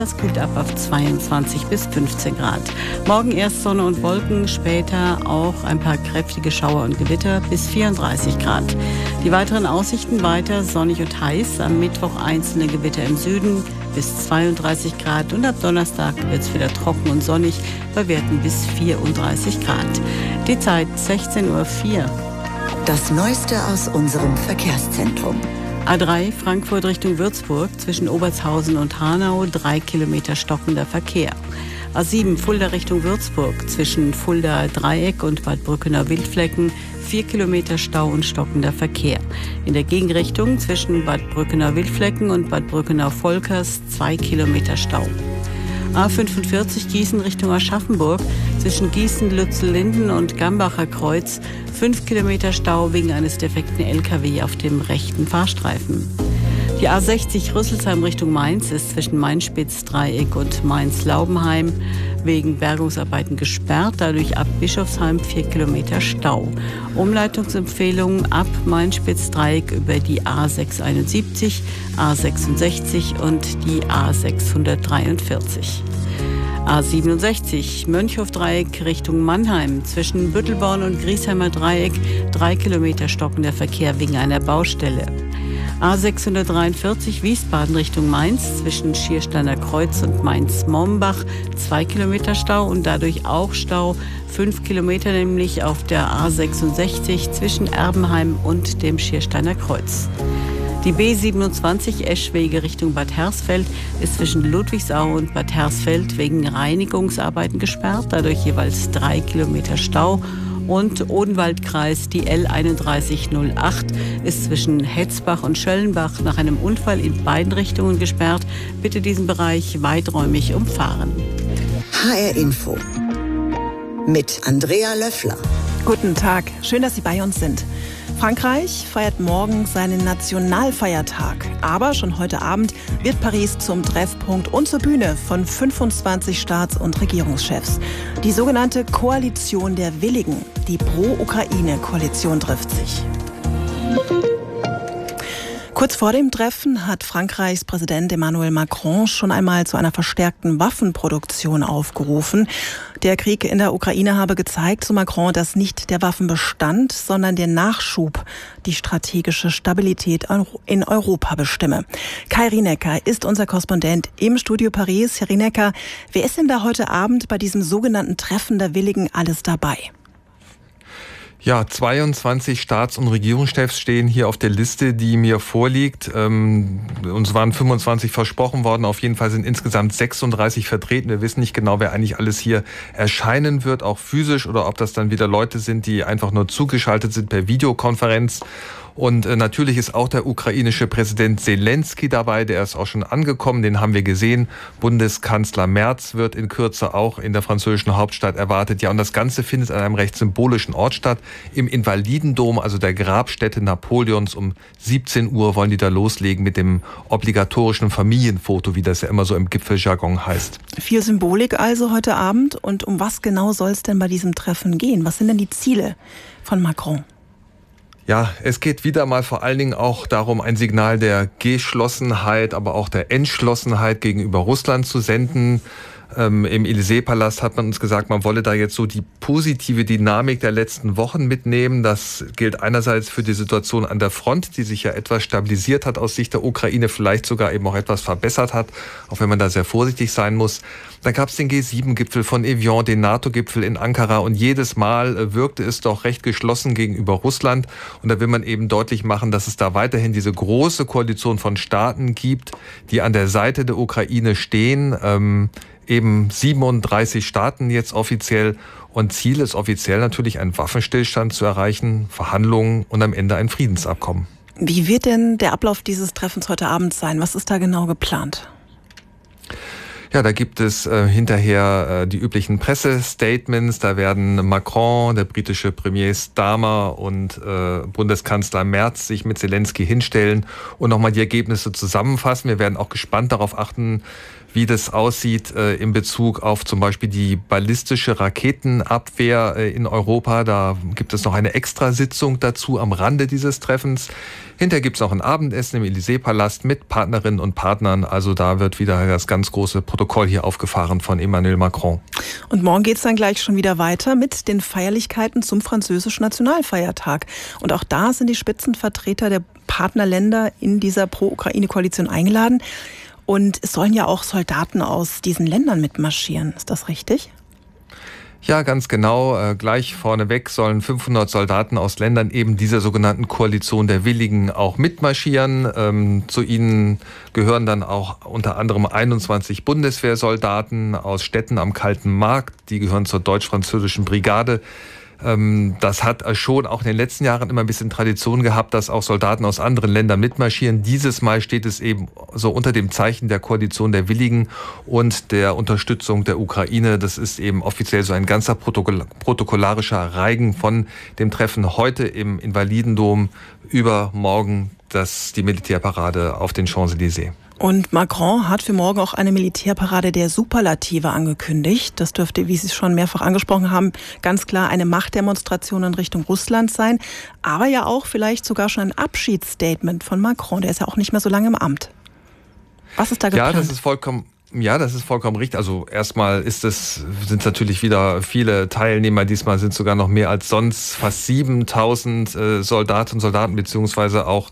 Das kühlt ab auf 22 bis 15 Grad. Morgen erst Sonne und Wolken, später auch ein paar kräftige Schauer und Gewitter bis 34 Grad. Die weiteren Aussichten weiter sonnig und heiß. Am Mittwoch einzelne Gewitter im Süden bis 32 Grad und ab Donnerstag wird es wieder trocken und sonnig bei Werten bis 34 Grad. Die Zeit 16:04 Uhr. Das Neueste aus unserem Verkehrszentrum. A3 Frankfurt Richtung Würzburg zwischen Obertshausen und Hanau 3 Kilometer stockender Verkehr. A7 Fulda Richtung Würzburg zwischen Fulda Dreieck und Bad Brückener Wildflecken 4 Kilometer Stau und stockender Verkehr. In der Gegenrichtung zwischen Bad Brückener Wildflecken und Bad Brückener Volkers 2 Kilometer Stau. A45 Gießen Richtung Aschaffenburg zwischen Gießen-Lützel-Linden und Gambacher Kreuz 5 Kilometer Stau wegen eines defekten LKW auf dem rechten Fahrstreifen. Die A60 Rüsselsheim Richtung Mainz ist zwischen Mainspitz-Dreieck und Mainz-Laubenheim wegen Bergungsarbeiten gesperrt, dadurch ab Bischofsheim 4 Kilometer Stau. Umleitungsempfehlung ab Mainspitz-Dreieck über die A671, A66 und die A643. A67 Mönchhof-Dreieck Richtung Mannheim zwischen Büttelborn und Griesheimer Dreieck 3 Kilometer stockender Verkehr wegen einer Baustelle. A643 Wiesbaden Richtung Mainz zwischen Schiersteiner Kreuz und Mainz-Mombach 2 Kilometer Stau und dadurch auch Stau 5 Kilometer, nämlich auf der A66 zwischen Erbenheim und dem Schiersteiner Kreuz. Die B27 Eschwege Richtung Bad Hersfeld ist zwischen Ludwigsau und Bad Hersfeld wegen Reinigungsarbeiten gesperrt, dadurch jeweils 3 Kilometer Stau. Und Odenwaldkreis, die L3108, ist zwischen Hetzbach und Schöllenbach nach einem Unfall in beiden Richtungen gesperrt. Bitte diesen Bereich weiträumig umfahren. HR Info mit Andrea Löffler. Guten Tag, schön, dass Sie bei uns sind. Frankreich feiert morgen seinen Nationalfeiertag. Aber schon heute Abend wird Paris zum Treffpunkt und zur Bühne von 25 Staats- und Regierungschefs. Die sogenannte Koalition der Willigen, die Pro-Ukraine-Koalition, trifft sich. Kurz vor dem Treffen hat Frankreichs Präsident Emmanuel Macron schon einmal zu einer verstärkten Waffenproduktion aufgerufen. Der Krieg in der Ukraine habe gezeigt, so Macron, dass nicht der Waffenbestand, sondern der Nachschub die strategische Stabilität in Europa bestimme. Kai Rienecker ist unser Korrespondent im Studio Paris. Herr Rienecker, wer ist denn da heute Abend bei diesem sogenannten Treffen der Willigen alles dabei? Ja, 22 Staats- und Regierungschefs stehen hier auf der Liste, die mir vorliegt. Uns waren 25 versprochen worden. Auf jeden Fall sind insgesamt 36 vertreten. Wir wissen nicht genau, wer eigentlich alles hier erscheinen wird, auch physisch, oder ob das dann wieder Leute sind, die einfach nur zugeschaltet sind per Videokonferenz. Und natürlich ist auch der ukrainische Präsident Zelensky dabei, der ist auch schon angekommen, den haben wir gesehen. Bundeskanzler Merz wird in Kürze auch in der französischen Hauptstadt erwartet. Ja, und das Ganze findet an einem recht symbolischen Ort statt, im Invalidendom, also der Grabstätte Napoleons. Um 17 Uhr wollen die da loslegen mit dem obligatorischen Familienfoto, wie das ja immer so im Gipfeljargon heißt. Viel Symbolik also heute Abend. Und um was genau soll es denn bei diesem Treffen gehen? Was sind denn die Ziele von Macron? Ja, es geht wieder mal vor allen Dingen auch darum, ein Signal der Geschlossenheit, aber auch der Entschlossenheit gegenüber Russland zu senden. Im Élysée-Palast hat man uns gesagt, man wolle da jetzt so die positive Dynamik der letzten Wochen mitnehmen. Das gilt einerseits für die Situation an der Front, die sich ja etwas stabilisiert hat aus Sicht der Ukraine, vielleicht sogar eben auch etwas verbessert hat, auch wenn man da sehr vorsichtig sein muss. Dann gab es den G7-Gipfel von Evian, den NATO-Gipfel in Ankara, und jedes Mal wirkte es doch recht geschlossen gegenüber Russland. Und da will man eben deutlich machen, dass es da weiterhin diese große Koalition von Staaten gibt, die an der Seite der Ukraine stehen. Eben 37 Staaten jetzt offiziell, und Ziel ist offiziell natürlich, einen Waffenstillstand zu erreichen, Verhandlungen und am Ende ein Friedensabkommen. Wie wird denn der Ablauf dieses Treffens heute Abend sein? Was ist da genau geplant? Ja, da gibt es hinterher die üblichen Pressestatements. Da werden Macron, der britische Premier Starmer und Bundeskanzler Merz sich mit Zelensky hinstellen und nochmal die Ergebnisse zusammenfassen. Wir werden auch gespannt darauf achten, wie das aussieht in Bezug auf zum Beispiel die ballistische Raketenabwehr in Europa. Da gibt es noch eine Extrasitzung dazu am Rande dieses Treffens. Hinterher gibt es noch ein Abendessen im Élysée-Palast mit Partnerinnen und Partnern. Also da wird wieder das ganz große Protokoll hier aufgefahren von Emmanuel Macron. Und morgen geht es dann gleich schon wieder weiter mit den Feierlichkeiten zum französischen Nationalfeiertag. Und auch da sind die Spitzenvertreter der Partnerländer in dieser Pro-Ukraine-Koalition eingeladen. Und es sollen ja auch Soldaten aus diesen Ländern mitmarschieren. Ist das richtig? Ja, ganz genau. Gleich vorneweg sollen 500 Soldaten aus Ländern eben dieser sogenannten Koalition der Willigen auch mitmarschieren. Zu ihnen gehören dann auch unter anderem 21 Bundeswehrsoldaten aus Städten am Kalten Markt. Die gehören zur deutsch-französischen Brigade. Das hat schon auch in den letzten Jahren immer ein bisschen Tradition gehabt, dass auch Soldaten aus anderen Ländern mitmarschieren. Dieses Mal steht es eben so unter dem Zeichen der Koalition der Willigen und der Unterstützung der Ukraine. Das ist eben offiziell so ein ganzer protokollarischer Reigen von dem Treffen heute im Invalidendom, übermorgen die Militärparade auf den Champs-Élysées. Und Macron hat für morgen auch eine Militärparade der Superlative angekündigt. Das dürfte, wie Sie es schon mehrfach angesprochen haben, ganz klar eine Machtdemonstration in Richtung Russland sein. Aber ja auch vielleicht sogar schon ein Abschiedsstatement von Macron. Der ist ja auch nicht mehr so lange im Amt. Was ist da geplant? Ja, das ist vollkommen richtig. Also erstmal sind natürlich wieder viele Teilnehmer. Diesmal sind sogar noch mehr als sonst. Fast 7000 Soldatinnen und Soldaten beziehungsweise auch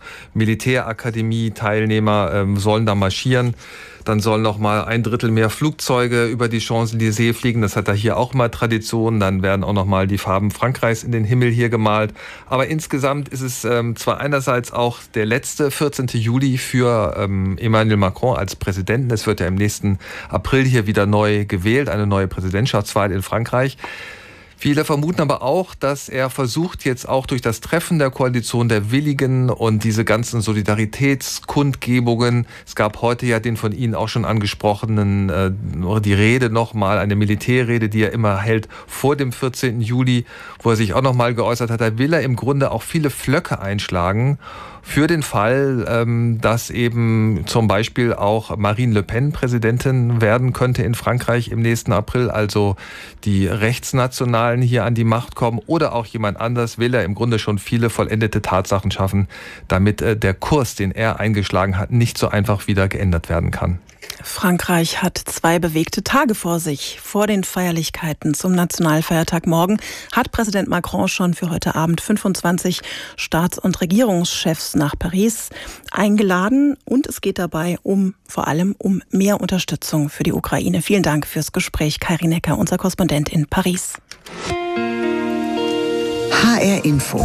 Militärakademie-Teilnehmer sollen da marschieren. Dann sollen noch mal 1/3 mehr Flugzeuge über die Champs-Élysées fliegen. Das hat da hier auch mal Tradition. Dann werden auch noch mal die Farben Frankreichs in den Himmel hier gemalt. Aber insgesamt ist es zwar einerseits auch der letzte 14. Juli für Emmanuel Macron als Präsidenten. Es wird ja im nächsten April hier wieder neu gewählt, eine neue Präsidentschaftswahl in Frankreich. Viele vermuten aber auch, dass er versucht, jetzt auch durch das Treffen der Koalition der Willigen und diese ganzen Solidaritätskundgebungen, es gab heute ja den von Ihnen auch schon angesprochenen, die Rede nochmal, eine Militärrede, die er immer hält vor dem 14. Juli, wo er sich auch nochmal geäußert hat, da will er im Grunde auch viele Pflöcke einschlagen. Für den Fall, dass eben zum Beispiel auch Marine Le Pen Präsidentin werden könnte in Frankreich im nächsten April, also die Rechtsnationalen hier an die Macht kommen oder auch jemand anders, will er im Grunde schon viele vollendete Tatsachen schaffen, damit der Kurs, den er eingeschlagen hat, nicht so einfach wieder geändert werden kann. Frankreich hat 2 bewegte Tage vor sich. Vor den Feierlichkeiten zum Nationalfeiertag morgen hat Präsident Macron schon für heute Abend 25 Staats- und Regierungschefs nach Paris eingeladen. Und es geht dabei vor allem um mehr Unterstützung für die Ukraine. Vielen Dank fürs Gespräch, Kai Rinecker, unser Korrespondent in Paris. HR Info.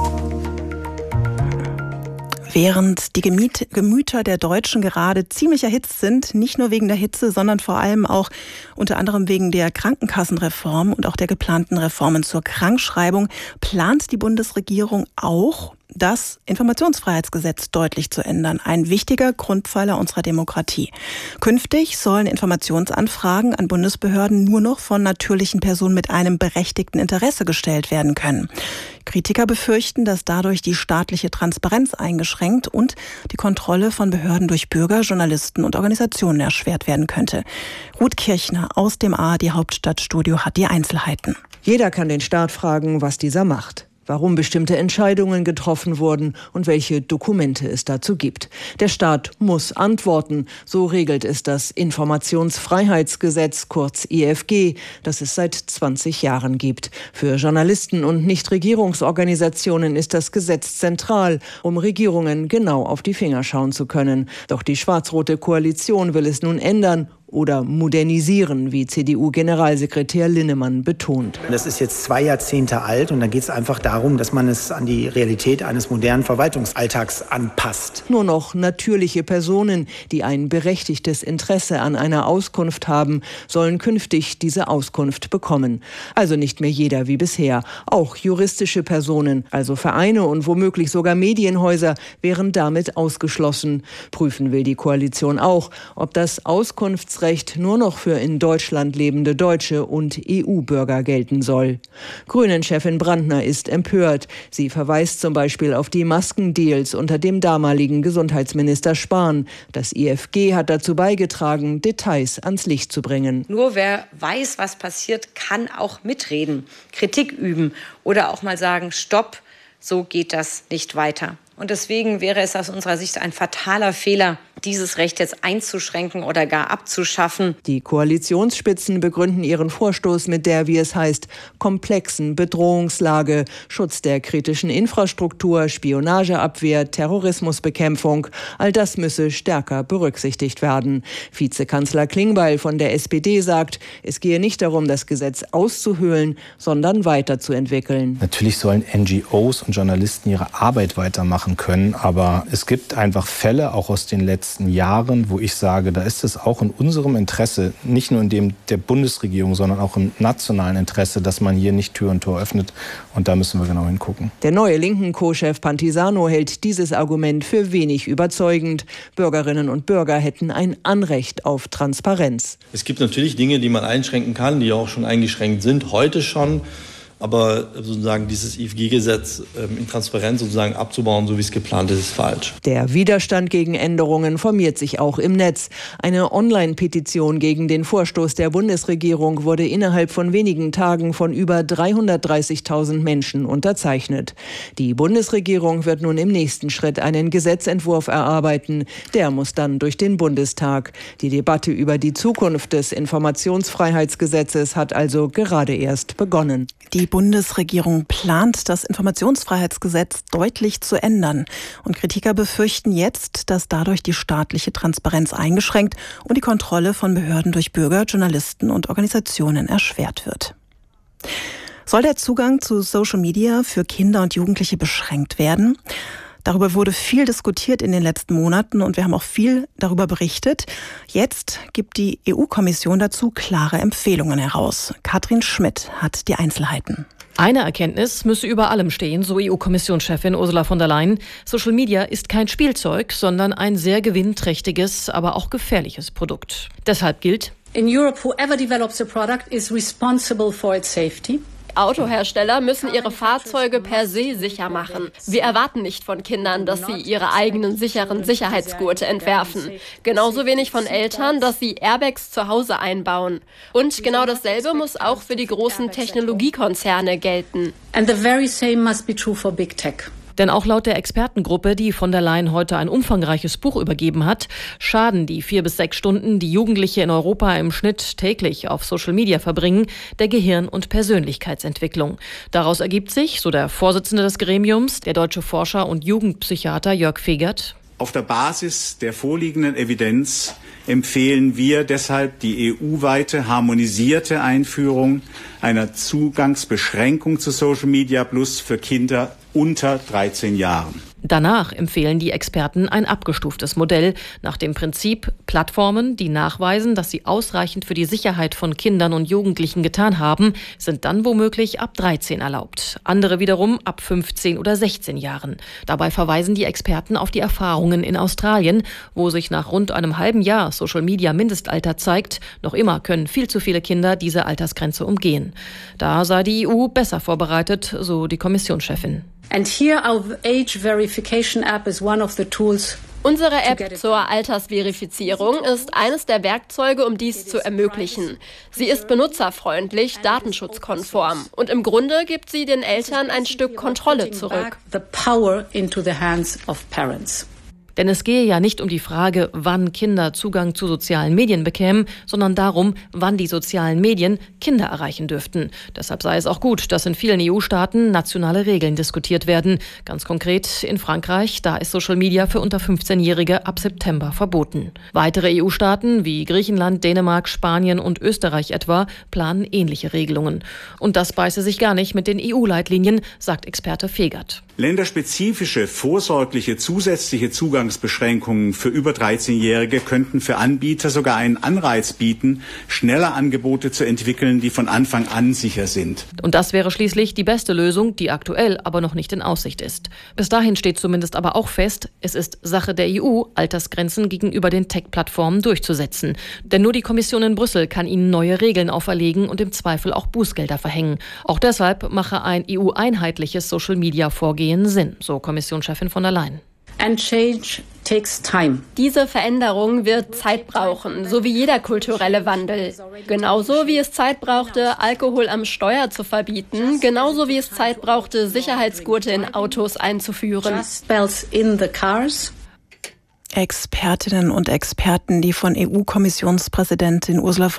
Während die Gemüter der Deutschen gerade ziemlich erhitzt sind, nicht nur wegen der Hitze, sondern vor allem auch unter anderem wegen der Krankenkassenreform und auch der geplanten Reformen zur Krankschreibung, plant die Bundesregierung auch, das Informationsfreiheitsgesetz deutlich zu ändern. Ein wichtiger Grundpfeiler unserer Demokratie. Künftig sollen Informationsanfragen an Bundesbehörden nur noch von natürlichen Personen mit einem berechtigten Interesse gestellt werden können. Kritiker befürchten, dass dadurch die staatliche Transparenz eingeschränkt und die Kontrolle von Behörden durch Bürger, Journalisten und Organisationen erschwert werden könnte. Ruth Kirchner aus dem ARD Hauptstadtstudio hat die Einzelheiten. Jeder kann den Staat fragen, was dieser macht, warum bestimmte Entscheidungen getroffen wurden und welche Dokumente es dazu gibt. Der Staat muss antworten, so regelt es das Informationsfreiheitsgesetz, kurz IFG, das es seit 20 Jahren gibt. Für Journalisten und Nichtregierungsorganisationen ist das Gesetz zentral, um Regierungen genau auf die Finger schauen zu können. Doch die schwarz-rote Koalition will es nun ändern oder modernisieren, wie CDU-Generalsekretär Linnemann betont. Das ist jetzt 2 Jahrzehnte alt und da geht es einfach darum, dass man es an die Realität eines modernen Verwaltungsalltags anpasst. Nur noch natürliche Personen, die ein berechtigtes Interesse an einer Auskunft haben, sollen künftig diese Auskunft bekommen. Also nicht mehr jeder wie bisher. Auch juristische Personen, also Vereine und womöglich sogar Medienhäuser, wären damit ausgeschlossen. Prüfen will die Koalition auch, ob das Auskunftsrecht Recht nur noch für in Deutschland lebende Deutsche und EU-Bürger gelten soll. Grünen-Chefin Brandner ist empört. Sie verweist zum Beispiel auf die Maskendeals unter dem damaligen Gesundheitsminister Spahn. Das IFG hat dazu beigetragen, Details ans Licht zu bringen. Nur wer weiß, was passiert, kann auch mitreden, Kritik üben oder auch mal sagen, stopp, so geht das nicht weiter. Und deswegen wäre es aus unserer Sicht ein fataler Fehler, dieses Recht jetzt einzuschränken oder gar abzuschaffen. Die Koalitionsspitzen begründen ihren Vorstoß mit der, wie es heißt, komplexen Bedrohungslage, Schutz der kritischen Infrastruktur, Spionageabwehr, Terrorismusbekämpfung. All das müsse stärker berücksichtigt werden. Vizekanzler Klingbeil von der SPD sagt, es gehe nicht darum, das Gesetz auszuhöhlen, sondern weiterzuentwickeln. Natürlich sollen NGOs und Journalisten ihre Arbeit weitermachen können, aber es gibt einfach Fälle, auch aus den letzten Jahren, wo ich sage, da ist es auch in unserem Interesse, nicht nur in dem der Bundesregierung, sondern auch im nationalen Interesse, dass man hier nicht Tür und Tor öffnet. Und da müssen wir genau hingucken. Der neue linken Co-Chef Pantisano hält dieses Argument für wenig überzeugend. Bürgerinnen und Bürger hätten ein Anrecht auf Transparenz. Es gibt natürlich Dinge, die man einschränken kann, die auch schon eingeschränkt sind, heute schon. Aber sozusagen dieses IFG-Gesetz in Transparenz sozusagen abzubauen, so wie es geplant ist falsch. Der Widerstand gegen Änderungen formiert sich auch im Netz. Eine Online-Petition gegen den Vorstoß der Bundesregierung wurde innerhalb von wenigen Tagen von über 330.000 Menschen unterzeichnet. Die Bundesregierung wird nun im nächsten Schritt einen Gesetzentwurf erarbeiten. Der muss dann durch den Bundestag. Die Debatte über die Zukunft des Informationsfreiheitsgesetzes hat also gerade erst begonnen. Die Bundesregierung plant, das Informationsfreiheitsgesetz deutlich zu ändern. Und Kritiker befürchten jetzt, dass dadurch die staatliche Transparenz eingeschränkt und die Kontrolle von Behörden durch Bürger, Journalisten und Organisationen erschwert wird. Soll der Zugang zu Social Media für Kinder und Jugendliche beschränkt werden? Darüber wurde viel diskutiert in den letzten Monaten und wir haben auch viel darüber berichtet. Jetzt gibt die EU-Kommission dazu klare Empfehlungen heraus. Katrin Schmidt hat die Einzelheiten. Eine Erkenntnis müsse über allem stehen, so EU-Kommissionschefin Ursula von der Leyen. Social Media ist kein Spielzeug, sondern ein sehr gewinnträchtiges, aber auch gefährliches Produkt. Deshalb gilt: In Europe, whoever develops a product is responsible for its safety. Autohersteller müssen ihre Fahrzeuge per se sicher machen. Wir erwarten nicht von Kindern, dass sie ihre eigenen sicheren Sicherheitsgurte entwerfen. Genauso wenig von Eltern, dass sie Airbags zu Hause einbauen. Und genau dasselbe muss auch für die großen Technologiekonzerne gelten. And the very same must be true for big tech. Denn auch laut der Expertengruppe, die von der Leyen heute ein umfangreiches Buch übergeben hat, schaden die 4 bis 6 Stunden, die Jugendliche in Europa im Schnitt täglich auf Social Media verbringen, der Gehirn- und Persönlichkeitsentwicklung. Daraus ergibt sich, so der Vorsitzende des Gremiums, der deutsche Forscher und Jugendpsychiater Jörg Fegert: Auf der Basis der vorliegenden Evidenz empfehlen wir deshalb die EU-weite harmonisierte Einführung einer Zugangsbeschränkung zu Social Media Plus für Kinder unter 13 Jahren. Danach empfehlen die Experten ein abgestuftes Modell nach dem Prinzip: Plattformen, die nachweisen, dass sie ausreichend für die Sicherheit von Kindern und Jugendlichen getan haben, sind dann womöglich ab 13 erlaubt. Andere wiederum ab 15 oder 16 Jahren. Dabei verweisen die Experten auf die Erfahrungen in Australien, wo sich nach rund einem halben Jahr Social-Media-Mindestalter zeigt, noch immer können viel zu viele Kinder diese Altersgrenze umgehen. Da sei die EU besser vorbereitet, so die Kommissionschefin. And here our age verification app is one of the tools. Unsere App zur Altersverifizierung ist eines der Werkzeuge, um dies zu ermöglichen. Sie ist benutzerfreundlich, datenschutzkonform und im Grunde gibt sie den Eltern ein Stück Kontrolle zurück. The power into the hands of parents. Denn es gehe ja nicht um die Frage, wann Kinder Zugang zu sozialen Medien bekämen, sondern darum, wann die sozialen Medien Kinder erreichen dürften. Deshalb sei es auch gut, dass in vielen EU-Staaten nationale Regeln diskutiert werden. Ganz konkret in Frankreich, da ist Social Media für unter 15-Jährige ab September verboten. Weitere EU-Staaten wie Griechenland, Dänemark, Spanien und Österreich etwa planen ähnliche Regelungen. Und das beiße sich gar nicht mit den EU-Leitlinien, sagt Experte Fegert. Länderspezifische, vorsorgliche, zusätzliche Zugangsbeschränkungen für über 13-Jährige könnten für Anbieter sogar einen Anreiz bieten, schneller Angebote zu entwickeln, die von Anfang an sicher sind. Und das wäre schließlich die beste Lösung, die aktuell aber noch nicht in Aussicht ist. Bis dahin steht zumindest aber auch fest, es ist Sache der EU, Altersgrenzen gegenüber den Tech-Plattformen durchzusetzen. Denn nur die Kommission in Brüssel kann ihnen neue Regeln auferlegen und im Zweifel auch Bußgelder verhängen. Auch deshalb mache ein EU-einheitliches Social-Media-Vorgehen Sinn, so Kommissionschefin von der Leyen. And change takes time. Diese Veränderung wird Zeit brauchen, so wie jeder kulturelle Wandel. Genauso wie es Zeit brauchte, Alkohol am Steuer zu verbieten, genauso wie es Zeit brauchte, Sicherheitsgurte in Autos einzuführen. Belts in the cars. Expertinnen und Experten, die von EU-Kommissionspräsidentin Ursula von